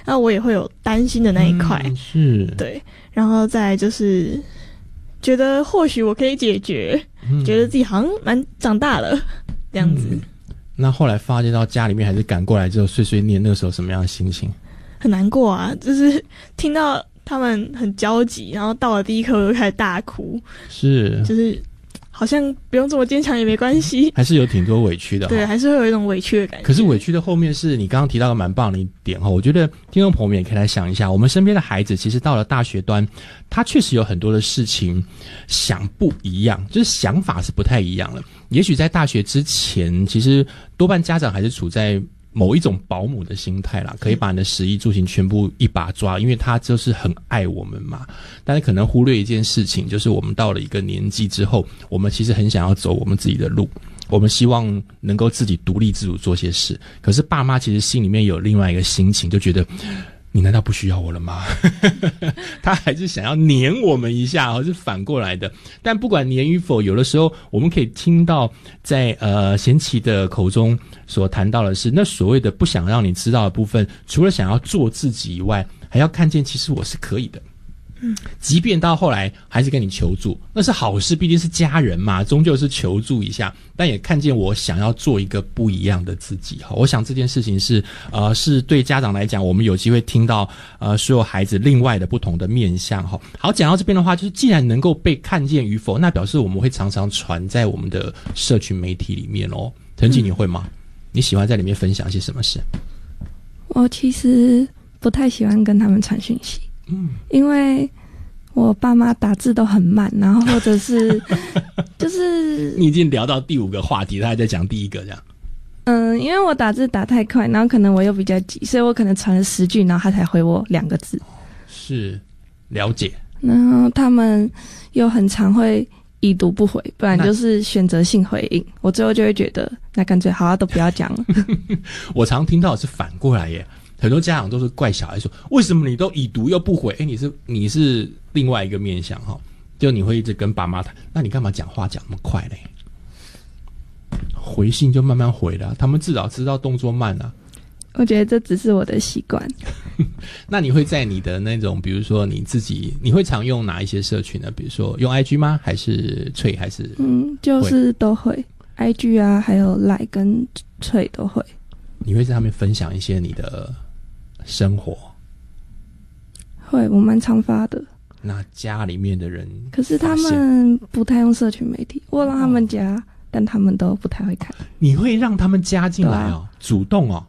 那我也会有担心的那一块， 是， 对，然后再来就是觉得或许我可以解决，觉得自己好像蛮长大了这样子。 那后来发现到家里面还是赶过来之后碎碎念，那个时候什么样的心情？ 很难过啊，就是听到他们很焦急，然后到了第一课我就开始大哭， 是，就是好像不用这么坚强也没关系， 还是有挺多委屈的， 对，还是会有一种委屈的感觉。 可是委屈的后面是你刚刚提到的蛮棒的一点我觉得听众朋友们也可以来想一下，我们身边的孩子其实到了大学端，他确实有很多的事情想不一样，就是想法是不太一样了。也许在大学之前，其实多半家长还是处在某一种保姆的心态啦，可以把你的食衣住行全部一把抓，因为他就是很爱我们嘛。但是可能忽略一件事情，就是我们到了一个年纪之后，我们其实很想要走我们自己的路，我们希望能够自己独立自主做些事。可是爸妈其实心里面有另外一个心情，就觉得你难道不需要我了吗？他还是想要黏我们一下是反过来的。但不管黏与否，有的时候我们可以听到在贤琪的口中所谈到的是，那所谓的不想让你知道的部分，除了想要做自己以外，还要看见其实我是可以的。即便到后来还是跟你求助，那是好事，毕竟是家人嘛，终究是求助一下，但也看见我想要做一个不一样的自己。我想这件事情是对家长来讲，我们有机会听到所有孩子另外的不同的面向。好，讲到这边的话，就是既然能够被看见与否，那表示我们会常常传在我们的社群媒体里面哦。陈瑾，你会吗？你喜欢在里面分享些什么事？ 我其实不太喜欢跟他们传讯息，因为我爸妈打字都很慢，然后或者是就是你已经聊到第5个话题，他还在讲第1个这样。 因为我打字打太快，然后可能我又比较急，所以我可能传了10句，然后他才回我2个字。 是，了解。 然后他们又很常会已读不回，不然就是选择性回应，我最后就会觉得那干脆好啊，都不要讲了。 我常听到的是反过来耶，很多家长都是怪小孩说，为什么你都已读又不回？你是另外一个面向就你会一直跟爸妈谈，那你干嘛讲话讲那么快嘞？回信就慢慢回了，他们至少知道动作慢啊。 我觉得这只是我的习惯。 那你会在你的那种，比如说你自己，你会常用哪一些社群呢？比如说用 IG 吗？还是Trade？还是就是都会 IG 啊，还有 Line 跟Trade都会。 你会在上面分享一些你的生活？ 会，我蛮常发的。 那家里面的人， 可是他们不太用社群媒体，我让他们加，但他们都不太会看。你会让他们加进来哦？主动哦？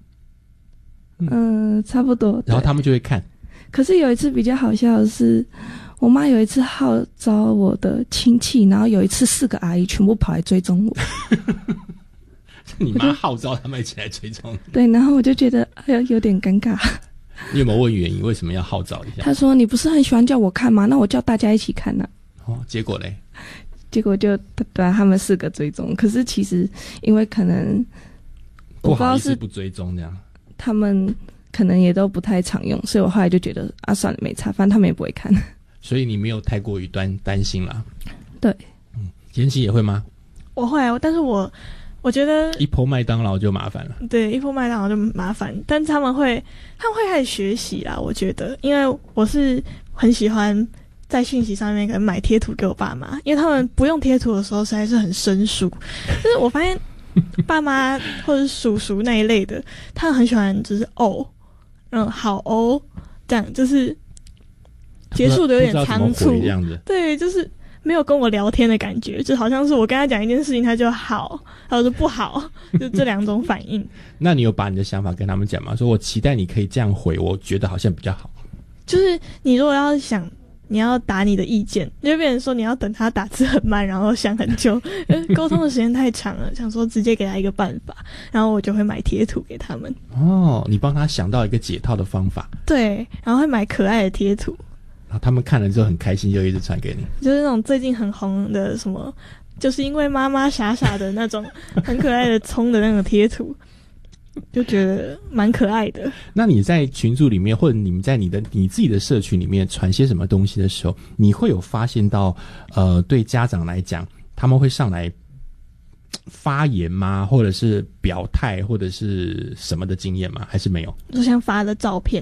差不多。 然后他们就会看。 可是有一次比较好笑的是，我妈有一次号召我的亲戚，然后有一次4个阿姨全部跑来追踪我。 你妈号召他们一起来追踪你？ 对，然后我就觉得有点尴尬。 你有没有问原因？为什么要号召一下？ 他说：“你不是很喜欢叫我看吗？那我叫大家一起看呢。” 结果嘞？ 结果就对他们4个追踪。可是其实因为可能不好意思不追踪这样。 他们可能也都不太常用，所以我后来就觉得算了，没差，反正他们也不会看。 所以你没有太过于担心啦。 对。 妍希也会吗？ 我会啊，但是我觉得一波麦当劳就麻烦了。 对，一波麦当劳就麻烦，但是他们会开始学习啦。我觉得，因为我是很喜欢在讯息上面可能买贴图给我爸妈，因为他们不用贴图的时候实在是很生疏。就是我发现爸妈或者叔叔那一类的，他们很喜欢就是好这样，就是结束的有点仓促这样子。 对，就是没有跟我聊天的感觉，就好像是我跟他讲一件事情，他就好，他说不好，就这2种反应。 那你有把你的想法跟他们讲吗？说我期待你可以这样回，我觉得好像比较好。 就是你如果要想你要打你的意见，就变成说你要等他打字很慢，然后想很久，沟通的时间太长了，想说直接给他一个办法，然后我就会买贴图给他们。 你帮他想到一个解套的方法。 对，然后会买可爱的贴图， 然后他们看了之后很开心，就一直传给你。 就是那种最近很红的什么，就是因为妈妈傻傻的那种很可爱的葱的那种贴图。就觉得蛮可爱的。 那你在群组里面，或者你们在你自己的社群里面传些什么东西的时候，你会有发现到对家长来讲，他们会上来发言吗？或者是表态，或者是什么的经验吗？还是没有？ 就像发的照片，